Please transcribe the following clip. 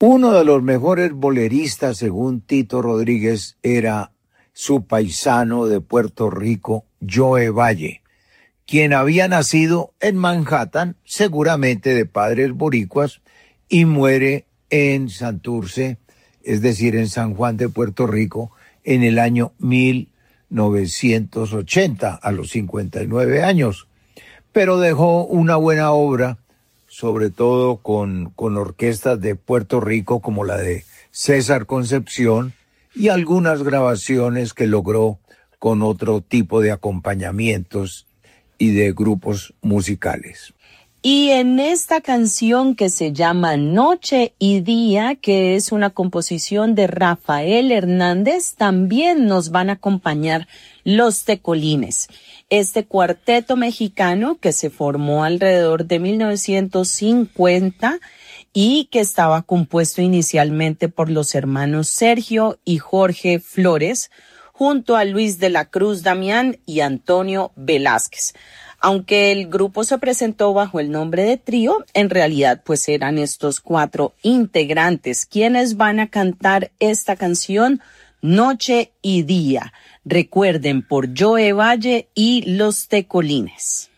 Uno de los mejores boleristas, según Tito Rodríguez, era su paisano de Puerto Rico, Joe Valle, quien había nacido en Manhattan, seguramente de padres boricuas, y muere en Santurce, es decir, en San Juan de Puerto Rico, en el año 1980, a los 59 años. Pero dejó una buena obra, sobre todo con orquestas de Puerto Rico como la de César Concepción y algunas grabaciones que logró con otro tipo de acompañamientos y de grupos musicales. Y en esta canción que se llama Noche y Día, que es una composición de Rafael Hernández, también nos van a acompañar Los Tecolines. Este cuarteto mexicano que se formó alrededor de 1950 y que estaba compuesto inicialmente por los hermanos Sergio y Jorge Flores, junto a Luis de la Cruz Damián y Antonio Velázquez. Aunque el grupo se presentó bajo el nombre de trío, en realidad pues eran estos 4 integrantes quienes van a cantar esta canción Noche y Día. Recuerden, por Joe Valle y Los Tecolines.